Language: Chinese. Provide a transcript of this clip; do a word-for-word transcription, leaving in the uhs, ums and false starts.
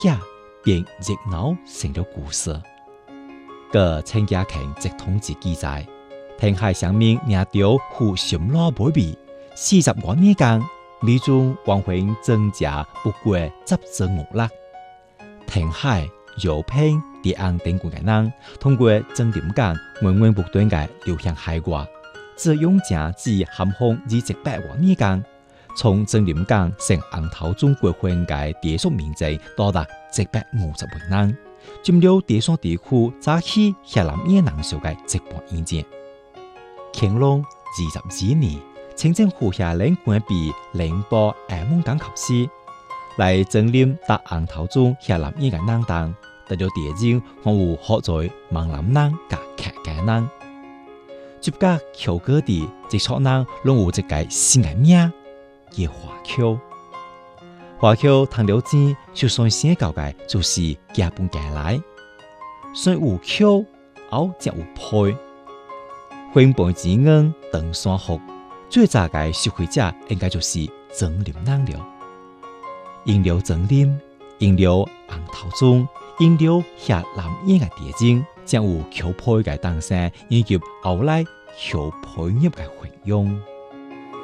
家便熱鬧成了故事。個陳家強直統治記載，天海上面領到胡心老妹妹，四十多年間，李宗王榮增加不過執政無力。天海姚平啲安等國嘅人，通過曾林崗源源不斷嘅流向海外，只用正治咸豐二十八年間，從曾林崗成紅頭中國分界地屬面積多達一百五十萬人，佔了地上地區早期越南越人數嘅一半以上。乾隆二十二年，清政府下令關閉寧波愛夢港考試，來整理大紅頭中越南越嘅人當，得了地精和有學在閩南人甲客家人，接甲僑各地接觸人攏有一個新嘅名，叫華僑。華僑談了錢，就算寫教嘅就是家本家來，雖有僑，後則有配。分配之恩登山福，最早嘅受惠者應該就是曾林人了。因了曾林，因了紅頭中，因了越南人嘅地精，將有僑配嘅誕生，以及後來僑配業嘅運用。